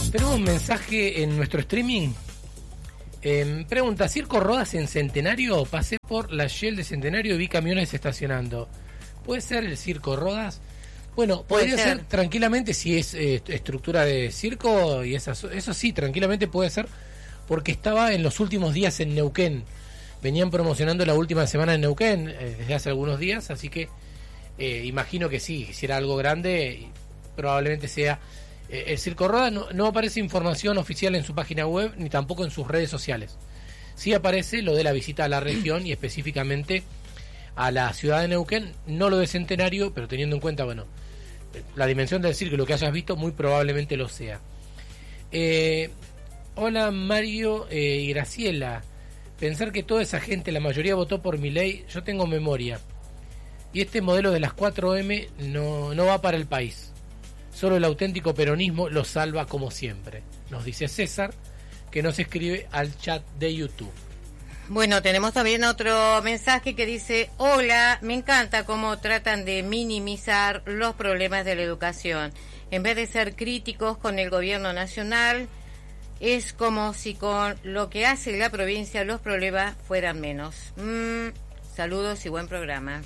Tenemos un mensaje en nuestro streaming. Pregunta, ¿Circo Rodas en Centenario? Pasé por la Shell de Centenario y vi camiones estacionando. ¿Puede ser el Circo Rodas? Bueno, podría ser tranquilamente si es estructura de circo y eso sí, tranquilamente puede ser, porque estaba en los últimos días en Neuquén. Venían promocionando la última semana en Neuquén desde hace algunos días, así que imagino que sí, si era algo grande, probablemente sea el Circo Rodas. No aparece información oficial en su página web ni tampoco en sus redes sociales. Sí aparece lo de la visita a la región y específicamente a la ciudad de Neuquén, no lo de Centenario, pero teniendo en cuenta, bueno, la dimensión del circo y lo que hayas visto, muy probablemente lo sea. Hola Mario y Graciela. Pensar que toda esa gente, la mayoría votó por Milei, yo tengo memoria. Y este modelo de las 4M no va para el país. Solo el auténtico peronismo lo salva como siempre. Nos dice César, que nos escribe al chat de YouTube. Bueno, tenemos también otro mensaje que dice: hola, me encanta cómo tratan de minimizar los problemas de la educación. En vez de ser críticos con el gobierno nacional, es como si con lo que hace la provincia los problemas fueran menos. Saludos y buen programa.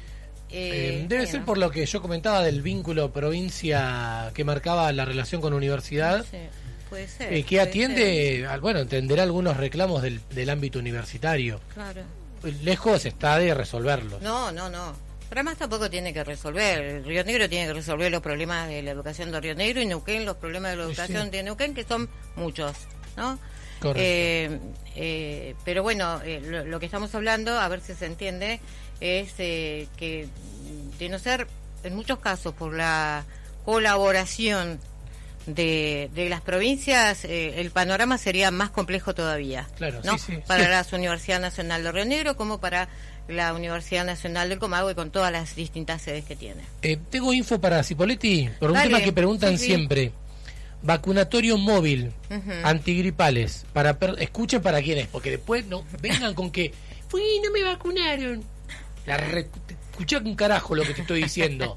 Debe ser por lo que yo comentaba del vínculo provincia que marcaba la relación con universidad. Sí. Puede ser, que atiende, entenderá algunos reclamos del ámbito universitario. Claro. Lejos está de resolverlos. No. Pero además tampoco tiene que resolver. Río Negro tiene que resolver los problemas de la educación de Río Negro y Neuquén los problemas de la educación de Neuquén, que son muchos, ¿no? Correcto. Pero bueno, lo que estamos hablando, a ver si se entiende, es que de no ser, en muchos casos, por la colaboración de las provincias, el panorama sería más complejo todavía. Claro, ¿no? sí. Para la Universidad Nacional de Río Negro como para la Universidad Nacional del Comahue, con todas las distintas sedes que tiene. Tengo info para Cipoletti, por un tema que preguntan siempre. Vacunatorio móvil, antigripales, escuchen para quién es, porque después no vengan con que no me vacunaron. Escuchá un carajo lo que te estoy diciendo.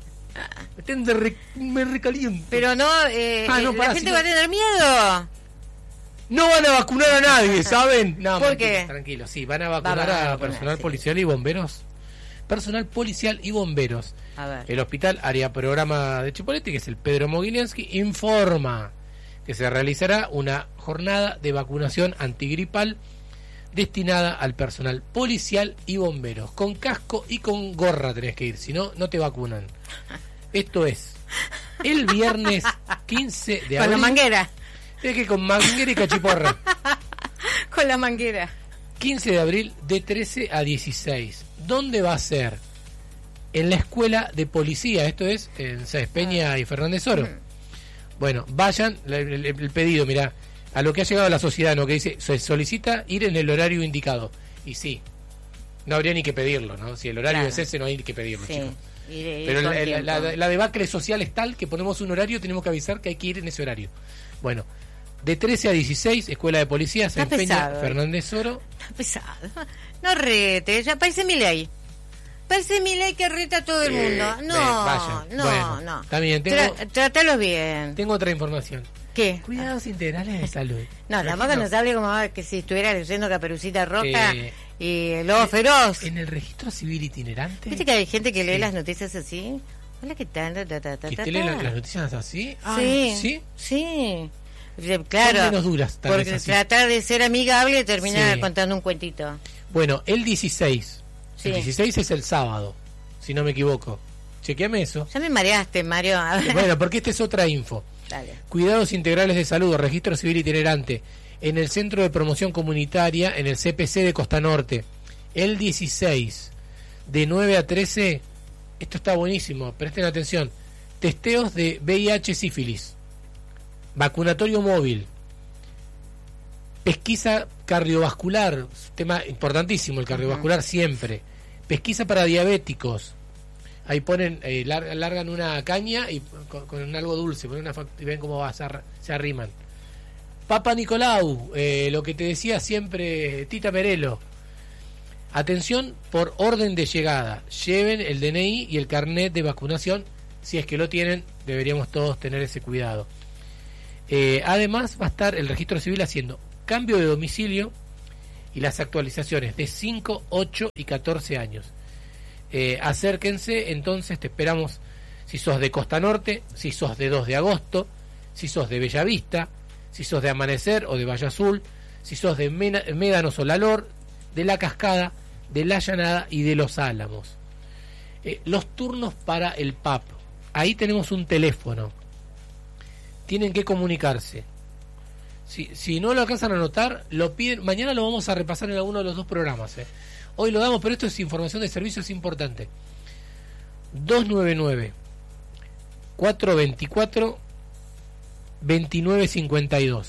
Me recaliento. Pero no, la gente va a tener miedo. No van a vacunar a nadie, ¿saben? No, ¿por qué? Tranquilo, sí, van a vacunar a personal policial y bomberos. Personal policial y bomberos. A ver. El hospital área programa de Chipoletti, que es el Pedro Moguilinsky, informa que se realizará una jornada de vacunación antigripal destinada al personal policial y bomberos. Con casco y con gorra tenés que ir, si no, no te vacunan. Esto es el viernes 15 de abril. Con la manguera. Es que con manguera y cachiporra. Con la manguera. 15 de abril de 13 a 16. ¿Dónde va a ser? En la escuela de policía. Esto es en Sáenz Peña y Fernández Oro. Bueno, vayan, el pedido, mirá, a lo que ha llegado la sociedad, ¿no? Que dice, se solicita ir en el horario indicado. Y sí, no habría ni que pedirlo, ¿no? Si el horario es ese, no hay ni que pedirlo, chicos. Pero la debacle social es tal que ponemos un horario, tenemos que avisar que hay que ir en ese horario. Bueno, de 13 a 16, Escuela de Policía, Sáenz Peña, Fernández Oro. Está pesado. No rete, ya parece Milei. Parece Milei que reta a todo el mundo. No. Está bien, trátalos bien. Tengo otra información. ¿Qué? Cuidados integrales de salud. No, la moda nos hable como que si estuviera leyendo Caperucita Roja y el Lobo Feroz. En el registro civil itinerante. ¿Viste que hay gente que lee las noticias así? Hola, ¿qué tal? ¿Que te lee las noticias así? Sí. Claro. Son menos duras, tal porque vez así. Tratar de ser amigable y terminar contando un cuentito. Bueno, el 16. Sí. El 16 es el sábado, si no me equivoco. Chequeame eso. Ya me mareaste, Mario. Bueno, porque esta es otra info. Dale. Cuidados integrales de salud, registro civil itinerante, en el Centro de Promoción Comunitaria, en el CPC de Costa Norte. El 16, de 9 a 13, esto está buenísimo, presten atención. Testeos de VIH sífilis. Vacunatorio móvil. Pesquisa cardiovascular, tema importantísimo el cardiovascular siempre. Pesquisa para diabéticos. Ahí ponen, largan una caña y con algo dulce, ponen y ven cómo va, se arriman. Papa Nicolau, lo que te decía siempre Tita Merelo. Atención por orden de llegada. Lleven el DNI y el carnet de vacunación. Si es que lo tienen, deberíamos todos tener ese cuidado. Además va a estar el registro civil haciendo cambio de domicilio y las actualizaciones de 5, 8 y 14 años. Acérquense, entonces te esperamos si sos de Costa Norte, si sos de 2 de agosto, si sos de Bellavista, si sos de Amanecer o de Valle Azul, si sos de Médanos o Lalor, de La Cascada, de La Llanada y de Los Álamos. Los turnos para el PAP, ahí tenemos un teléfono, tienen que comunicarse. Si no lo alcanzan a anotar, lo piden, mañana lo vamos a repasar en alguno de los dos programas. Hoy lo damos, pero esto es información de servicio, es importante. 299 424 2952.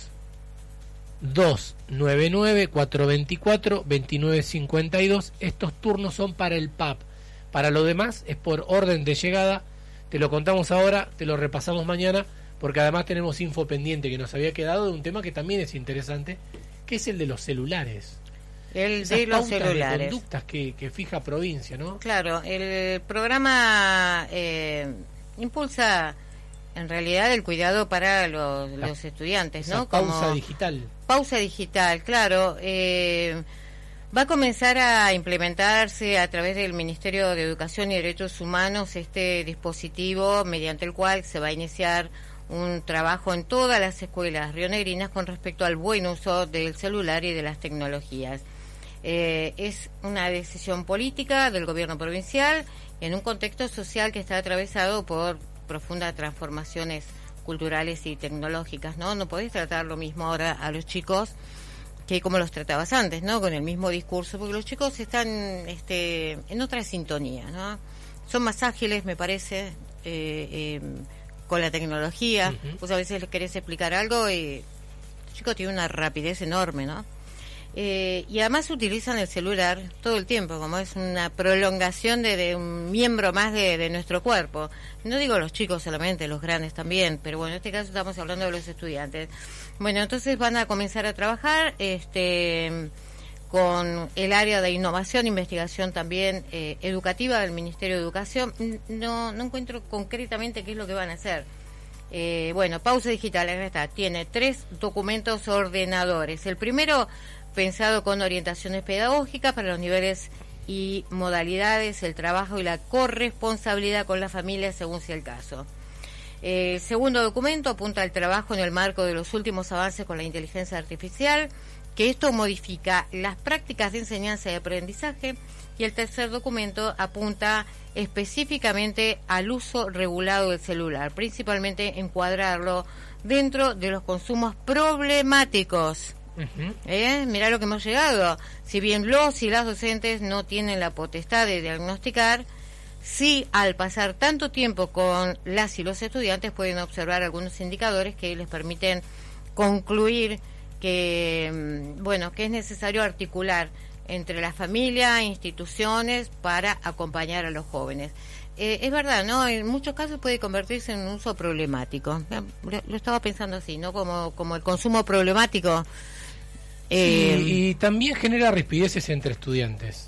299 424 2952. Estos turnos son para el PAP. Para lo demás es por orden de llegada. Te lo contamos ahora, te lo repasamos mañana, porque además tenemos info pendiente que nos había quedado de un tema que también es interesante, que es el de los celulares. El de los celulares. De conductas que fija provincia, ¿no? Claro, el programa impulsa en realidad el cuidado para los estudiantes, ¿no? Pausa como digital. Pausa digital, claro. Va a comenzar a implementarse a través del Ministerio de Educación y Derechos Humanos este dispositivo mediante el cual se va a iniciar un trabajo en todas las escuelas rionegrinas con respecto al buen uso del celular y de las tecnologías. Es una decisión política del gobierno provincial en un contexto social que está atravesado por profundas transformaciones culturales y tecnológicas, ¿no? No podés tratar lo mismo ahora a los chicos que como los tratabas antes, ¿no? Con el mismo discurso, porque los chicos están en otra sintonía, ¿no? Son más ágiles, me parece, con la tecnología. Uh-huh. Vos a veces les querés explicar algo y el chico tiene una rapidez enorme, ¿no? Y además utilizan el celular todo el tiempo, como es una prolongación de un miembro más de nuestro cuerpo. No digo los chicos solamente, los grandes también, pero bueno, en este caso estamos hablando de los estudiantes. Bueno, entonces van a comenzar a trabajar con el área de innovación e investigación también educativa del Ministerio de Educación. No encuentro concretamente qué es lo que van a hacer. Bueno, Pausa Digital, acá está, tiene 3 documentos ordenadores. El primero, pensado con orientaciones pedagógicas para los niveles y modalidades, el trabajo y la corresponsabilidad con la familia según sea el caso. El segundo documento apunta al trabajo en el marco de los últimos avances con la inteligencia artificial, que esto modifica las prácticas de enseñanza y aprendizaje. Y el tercer documento apunta específicamente al uso regulado del celular, principalmente encuadrarlo dentro de los consumos problemáticos. Uh-huh. Mirá lo que hemos llegado. Si bien los y las docentes no tienen la potestad de diagnosticar, sí, al pasar tanto tiempo con las y los estudiantes pueden observar algunos indicadores que les permiten concluir que, bueno, que es necesario articular entre la familia e instituciones para acompañar a los jóvenes. Es verdad, ¿no? En muchos casos puede convertirse en un uso problemático. Lo estaba pensando así, ¿no? Como el consumo problemático. Y también genera rispideces entre estudiantes.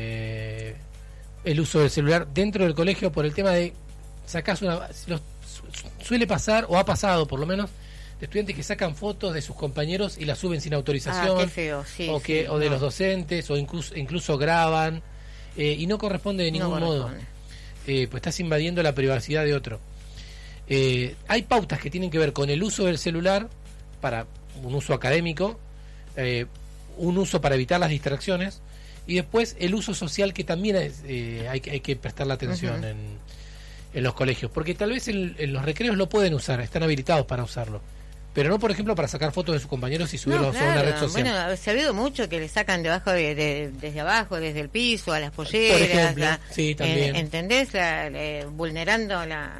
El uso del celular dentro del colegio por el tema de sacás suele pasar, o ha pasado por lo menos, de estudiantes que sacan fotos de sus compañeros y las suben sin autorización. Qué feo, sí, o de los docentes, o incluso graban, y no corresponde de ningún modo. Pues estás invadiendo la privacidad de otro. Hay pautas que tienen que ver con el uso del celular para un uso académico, un uso para evitar las distracciones, y después el uso social, que también hay que prestarle atención. Uh-huh. en los colegios, porque tal vez en los recreos lo pueden usar, están habilitados para usarlo, pero no, por ejemplo, para sacar fotos de sus compañeros y subirlos a una red social. Bueno, se ha habido mucho que le sacan debajo desde abajo, desde el piso, a las polleras, por ejemplo, sí, también. ¿Entendés? Vulnerando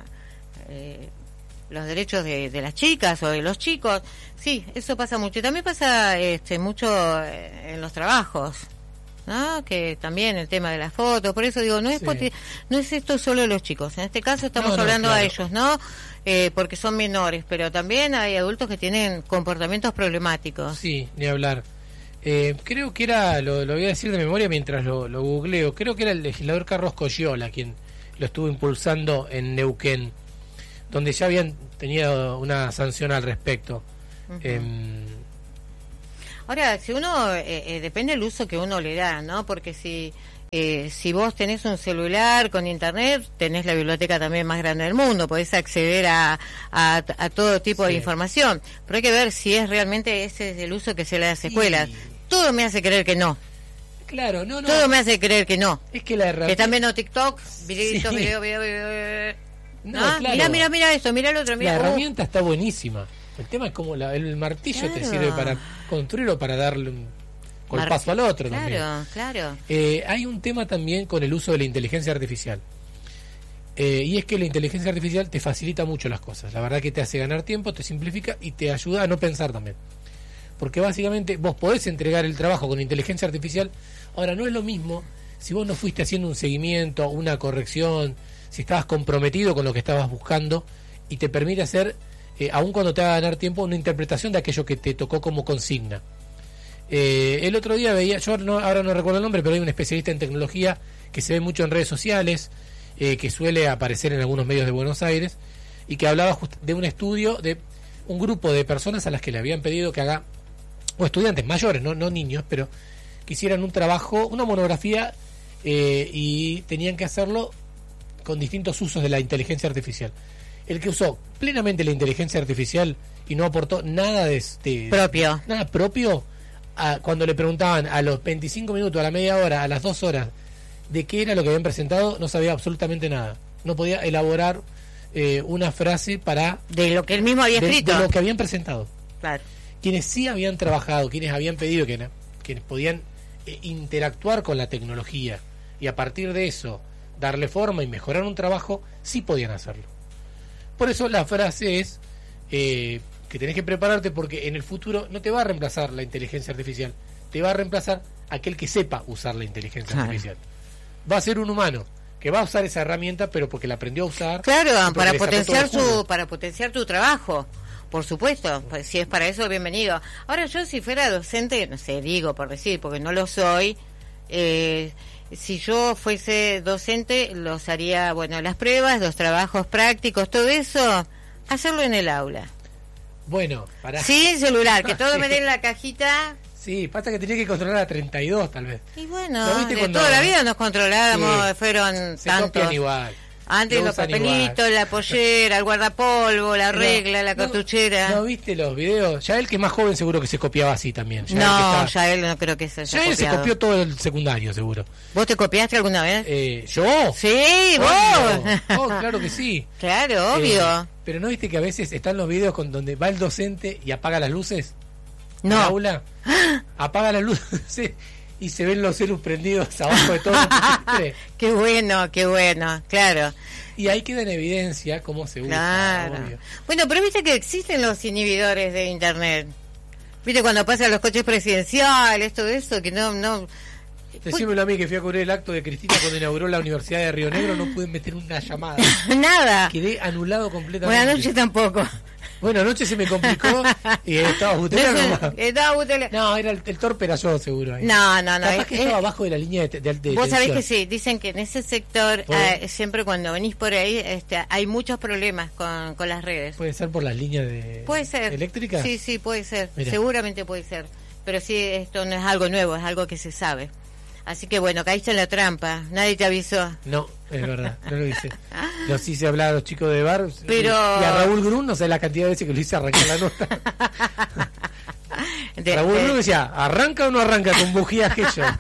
los derechos de las chicas o de los chicos. Sí, eso pasa mucho. Y también pasa mucho en los trabajos, ¿no? Que también el tema de las fotos, por eso digo, no es esto solo de los chicos. En este caso estamos hablando claro. A ellos, ¿no? Porque son menores, pero también hay adultos que tienen comportamientos problemáticos. Sí, ni hablar. Creo que era, lo voy a decir de memoria mientras lo googleo, creo que era el legislador Carlos Coyola quien lo estuvo impulsando en Neuquén. donde ya habían tenido una sanción al respecto. Ahora, si uno, depende del uso que uno le da, ¿no? Porque si vos tenés un celular con internet, tenés la biblioteca también más grande del mundo, podés acceder a todo tipo de información, pero hay que ver si es realmente ese es el uso que se le da a las escuelas. Todo me hace creer que no. Claro, no. Todo me hace creer que no. Es que la herramienta... Que están viendo TikTok, videitos, video. No, claro. Mira esto, mira el otro, mira. La herramienta está buenísima. El tema es como el martillo te sirve para construir o para darle un golpazo al otro. Claro. Hay un tema también con el uso de la inteligencia artificial. Y es que la inteligencia artificial te facilita mucho las cosas. La verdad que te hace ganar tiempo, te simplifica y te ayuda a no pensar también. Porque básicamente vos podés entregar el trabajo con inteligencia artificial. Ahora, no es lo mismo si vos no fuiste haciendo un seguimiento, una corrección, si estabas comprometido con lo que estabas buscando y te permite hacer, aun cuando te haga ganar tiempo, una interpretación de aquello que te tocó como consigna. El otro día veía, ahora no recuerdo el nombre, pero hay un especialista en tecnología que se ve mucho en redes sociales, que suele aparecer en algunos medios de Buenos Aires, y que hablaba de un estudio de un grupo de personas a las que le habían pedido que haga, o estudiantes mayores, no niños, pero que hicieran un trabajo, una monografía, y tenían que hacerlo con distintos usos de la inteligencia artificial. El que usó plenamente la inteligencia artificial y no aportó nada propio, cuando le preguntaban a los 25 minutos, a la media hora, a las 2 horas, de qué era lo que habían presentado, no sabía absolutamente nada. No podía elaborar una frase de lo que él mismo había escrito. De lo que habían presentado. Claro. Quienes sí habían trabajado, quienes habían pedido, quienes podían interactuar con la tecnología y a partir de eso darle forma y mejorar un trabajo, sí podían hacerlo. Por eso la frase es que tenés que prepararte, porque en el futuro no te va a reemplazar la inteligencia artificial, te va a reemplazar aquel que sepa usar la inteligencia artificial. Va a ser un humano que va a usar esa herramienta, pero porque la aprendió a usar. Claro, para potenciar tu trabajo. Por supuesto, pues, si es para eso, bienvenido. Ahora, yo si fuera docente, no sé, digo por decir, porque no lo soy, si yo fuese docente, los haría, las pruebas, los trabajos prácticos, todo eso, hacerlo en el aula. Bueno, sin celular, que todo me den la cajita. Sí, pasa que tenía que controlar a 32 tal vez. Y bueno, de toda la vida nos controlábamos, fueron se tantos. Copian igual. Antes los papelitos, la pollera, el guardapolvo, la regla, la cartuchera. ¿No viste los videos? Ya él, que es más joven, seguro que se copiaba así también. Ya él no creo que se haya copiado. Ya él se copió todo el secundario, seguro. ¿Vos te copiaste alguna vez? ¿Yo? Sí, vos. Oh, claro que sí. Claro, obvio. Pero ¿no viste que a veces están los videos donde va el docente y apaga las luces? No. ¿En el aula? Apaga las luces y se ven los celus prendidos abajo de todo. Qué bueno, claro. Y ahí queda en evidencia cómo se usa. Claro. Obvio. Bueno, pero viste que existen los inhibidores de internet. Viste cuando pasan los coches presidenciales, todo eso, que no... Decímelo a mí, que fui a cubrir el acto de Cristina cuando inauguró la Universidad de Río Negro, no pude meter una llamada. Nada. Quedé anulado completamente. Buenas noches tampoco. Bueno, anoche se me complicó y estaba butelando. No, era el torpe era yo, seguro. Ahí. No. Capaz que estaba abajo de la línea de vos sabés que sí, dicen que en ese sector, siempre cuando venís por ahí, hay muchos problemas con las redes. ¿Puede ser por las líneas eléctricas? Sí, puede ser. Mirá. Seguramente puede ser. Pero sí, esto no es algo nuevo, es algo que se sabe. Así que bueno, caíste en la trampa, nadie te avisó. No, es verdad, no lo hice. Los hice hablar a los chicos de bar. Pero... Y a Raúl Grun, no sé la cantidad de veces que lo hice arrancar la nota. Raúl Grun decía, ¿arranca o no arranca con bujías que yo?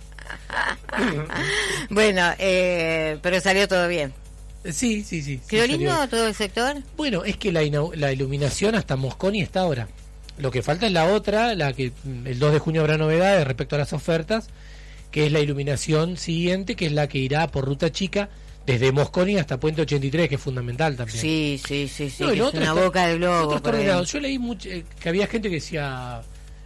Bueno, pero salió todo bien. Sí. ¿Quedó lindo todo el sector? Bueno, es que la iluminación hasta Mosconi está ahora. Lo que falta es la otra, la que el 2 de junio habrá novedades respecto a las ofertas, que es la iluminación siguiente, que es la que irá por Ruta Chica desde Mosconi hasta Puente 83, que es que también. Sí, No, que es una boca del globo. Yo leí mucho, que había gente que decía,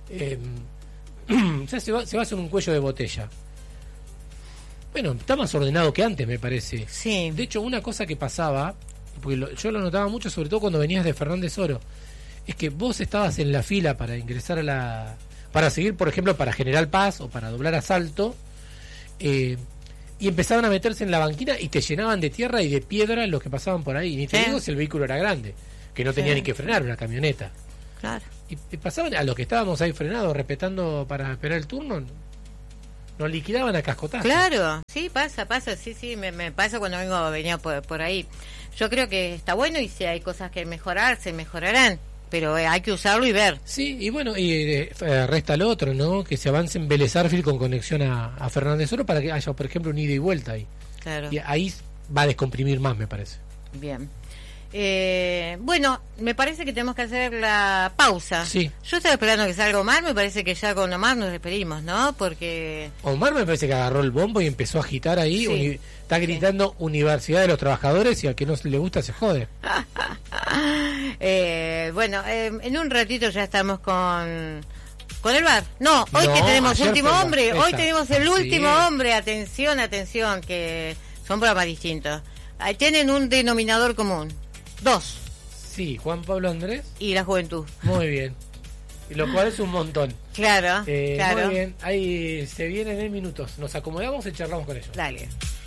se va a hacer un cuello de botella. Bueno, está más ordenado que antes, me parece. Sí. De hecho, una cosa que pasaba, porque yo lo notaba mucho, sobre todo cuando venías de Fernández Oro, es que vos estabas en la fila para ingresar para seguir, por ejemplo, para General Paz o para doblar Asalto, y y empezaban a meterse en la banquina y te llenaban de tierra y de piedra los que pasaban por ahí. Ni te digo si el vehículo era grande, que no tenía ni que frenar, una camioneta. Claro. Y pasaban a los que estábamos ahí frenados, respetando para esperar el turno, nos liquidaban a cascotazos. Claro, sí, pasa, sí, me pasa cuando venía por ahí. Yo creo que está bueno y si hay cosas que mejorar, se mejorarán, pero hay que usarlo y ver. Sí, y bueno, y resta lo otro, ¿no? Que se avance en Vélez Sarsfield con conexión a Fernández Oro para que haya, por ejemplo, un ida y vuelta ahí. Claro. Y ahí va a descomprimir más, me parece. Bien. Bueno, me parece que tenemos que hacer la pausa. Sí. Yo estaba esperando que salga Omar, me parece que ya con Omar nos despedimos, ¿no? Porque... Omar me parece que agarró el bombo y empezó a agitar ahí, Sí. está gritando Universidad de los Trabajadores y al que no le gusta se jode. Bueno, en un ratito ya estamos con el bar. No, hoy No, que tenemos ayer último fue la hombre, fiesta. hoy tenemos el último Sí. hombre, atención, que son programas distintos. Ahí tienen un denominador común, 2, Sí, Juan Pablo Andrés, y la juventud. muy bien. Y lo cual es un montón. Claro, claro. Muy bien, ahí se vienen en minutos. Nos acomodamos y charlamos con ellos. Dale.